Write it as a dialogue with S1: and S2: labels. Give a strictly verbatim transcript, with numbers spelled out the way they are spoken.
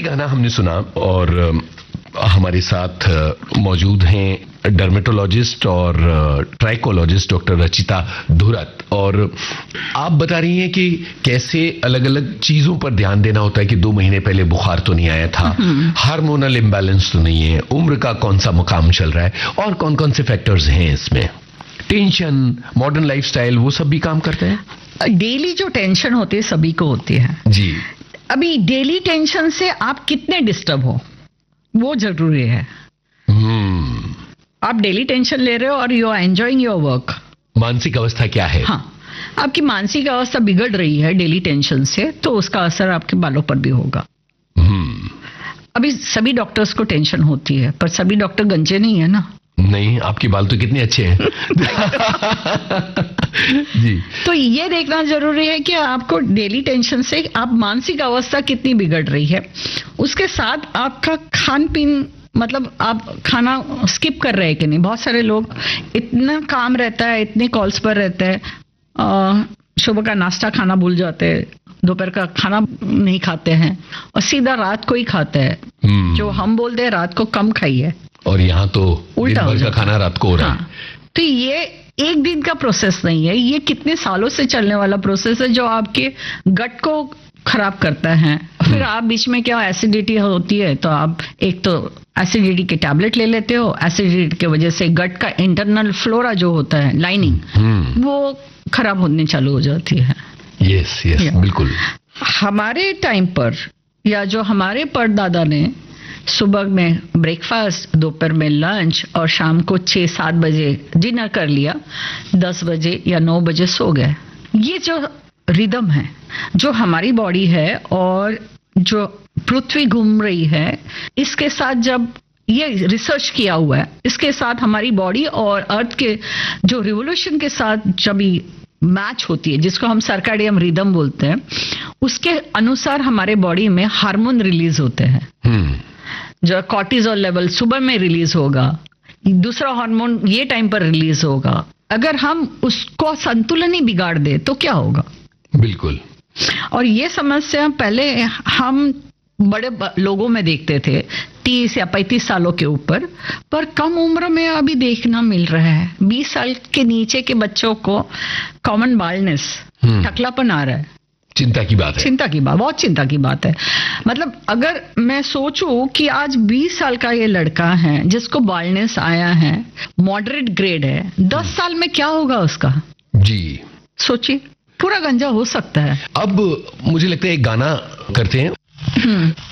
S1: गाना हमने सुना और हमारे साथ मौजूद हैं डर्मेटोलॉजिस्ट और ट्राइकोलॉजिस्ट डॉक्टर रचिता धुरत, और आप बता रही हैं कि कैसे अलग अलग चीजों पर ध्यान देना होता है कि दो महीने पहले बुखार तो नहीं आया था, हार्मोनल इम्बैलेंस तो नहीं है, उम्र का कौन सा मुकाम चल रहा है, और कौन कौन से फैक्टर्स हैं इसमें, टेंशन, मॉडर्न लाइफस्टाइल, वो सब भी काम करते हैं।
S2: डेली जो टेंशन होती है सभी को होती है
S1: जी।
S2: अभी डेली टेंशन से आप कितने डिस्टर्ब हो वो जरूरी है।
S1: hmm.
S2: आप डेली टेंशन ले रहे हो और you are enjoying your work.
S1: मानसिक अवस्था क्या है?
S2: हाँ, आपकी मानसिक अवस्था बिगड़ रही है डेली टेंशन से, तो उसका असर आपके बालों पर भी होगा।
S1: hmm.
S2: अभी सभी डॉक्टर्स को टेंशन होती है, पर सभी डॉक्टर गंजे नहीं है ना।
S1: नहीं, आपके बाल तो कितने अच्छे हैं। जी।
S2: तो ये देखना जरूरी है कि आपको डेली टेंशन से आप मानसिक अवस्था कितनी बिगड़ रही है, उसके साथ आपका खान पीन, मतलब आप खाना स्किप कर रहे हैं कि नहीं। बहुत सारे लोग इतना काम रहता है, इतने कॉल्स पर रहते हैं, सुबह का नाश्ता खाना भूल जाते हैं, दोपहर का खाना नहीं खाते हैं और सीधा रात को ही खाते हैं। hmm. जो हम बोलते हैं रात को कम खाइए,
S1: और यहाँ तो
S2: उल्टा
S1: दिन भर का खाना रात को हो रहा है।
S2: हाँ, तो ये एक दिन का प्रोसेस नहीं है, ये कितने सालों से चलने वाला प्रोसेस है जो आपके गट को खराब करता है। फिर आप बीच में क्या एसिडिटी होती है, तो आप एक तो एसिडिटी के टैबलेट ले लेते हो, एसिडिटी की वजह से गट का इंटरनल फ्लोरा जो होता है, लाइनिंग, वो खराब होने चालू हो जाती है।
S1: यस यस, बिल्कुल।
S2: हमारे टाइम पर या जो हमारे परदादा ने सुबह में ब्रेकफास्ट, दोपहर में लंच और शाम को छह सात बजे डिनर कर लिया, दस बजे या नौ बजे सो गए। ये जो रिदम है, जो हमारी बॉडी है और जो पृथ्वी घूम रही है, इसके साथ जब ये रिसर्च किया हुआ है, इसके साथ हमारी बॉडी और अर्थ के जो रिवोल्यूशन के साथ जब मैच होती है, जिसको हम सर्काडियम रिदम बोलते हैं, उसके अनुसार हमारे बॉडी में हार्मोन रिलीज होते हैं। hmm. जो कॉर्टिसोल लेवल सुबह में रिलीज होगा, दूसरा हार्मोन ये टाइम पर रिलीज होगा। अगर हम उसको संतुलन ही बिगाड़ दे तो क्या होगा?
S1: बिल्कुल।
S2: और ये समस्या पहले हम बड़े लोगों में देखते थे, तीस या पैंतीस सालों के ऊपर, पर कम उम्र में अभी देखना मिल रहा है। बीस साल के नीचे के बच्चों को कॉमन बाल्डनेस, टकलापन आ रहा है।
S1: चिंता की बात है।
S2: चिंता की बात, बहुत चिंता की बात है। मतलब अगर मैं सोचूं कि आज बीस साल का ये लड़का है जिसको बाल्डनेस आया है, मॉडरेट ग्रेड है, दस साल में क्या होगा उसका?
S1: जी
S2: सोचिए, पूरा गंजा हो सकता है।
S1: अब मुझे लगता है एक गाना करते हैं।